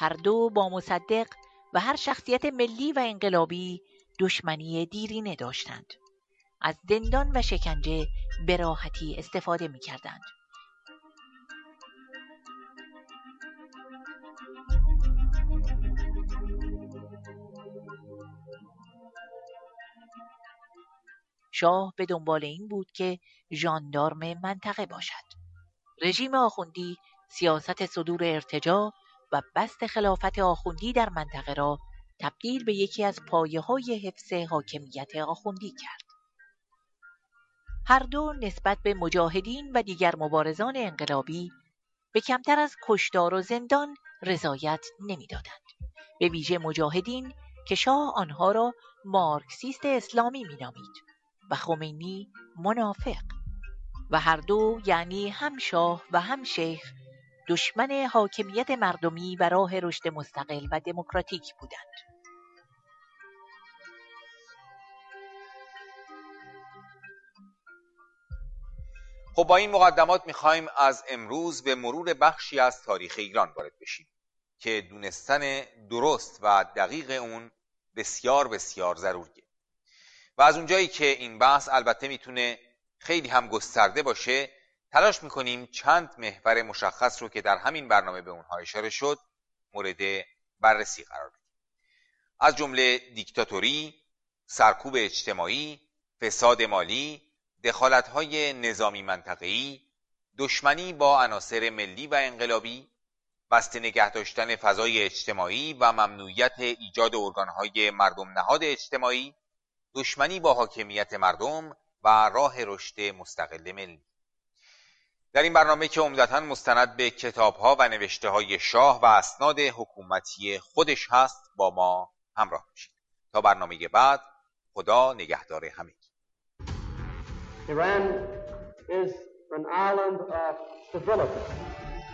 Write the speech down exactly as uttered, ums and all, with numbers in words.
هر دو با مصدق و هر شخصیت ملی و انقلابی دشمنی دیرینه داشتند. از زندان و شکنجه به راحتی استفاده می‌کردند. شاه به دنبال این بود که ژاندارم منطقه باشد. رژیم آخوندی سیاست صدور ارتجاع و بسط خلافت آخوندی در منطقه را تبدیل به یکی از پایه‌های حفظ حاکمیت آخوندی کرد. هر دو نسبت به مجاهدین و دیگر مبارزان انقلابی به کمتر از کشتار و زندان رضایت نمی‌دادند. به ویژه مجاهدین که شاه آنها را مارکسیست اسلامی می‌نامید و خمینی منافق، و هر دو یعنی هم شاه و هم شیخ دشمن حاکمیت مردمی و راه رشد مستقل و دموکراتیک بودند. خب با این مقدمات میخوایم از امروز به مرور بخشی از تاریخ ایران وارد بشیم که دونستن درست و دقیق اون بسیار بسیار ضروریه و از اونجایی که این بحث البته میتونه خیلی هم گسترده باشه، تلاش میکنیم چند محور مشخص رو که در همین برنامه به اونها اشاره شد مورد بررسی قرار بدیم. از جمله دیکتاتوری، سرکوب اجتماعی، فساد مالی، دخالت‌های نظامی منطقه‌ای، دشمنی با عناصر ملی و انقلابی، بسته نگه داشتن فضای اجتماعی و ممنوعیت ایجاد ارگان‌های مردم نهاد اجتماعی، دشمنی با حاکمیت مردم و راه رشد مستقل ملی. در این برنامه که عمدتاً مستند به کتاب‌ها و نوشته‌های شاه و اسناد حکومتی خودش هست با ما همراه باشید. تا برنامه بعد، خدا نگهدار همگی. Iran is an island of stability.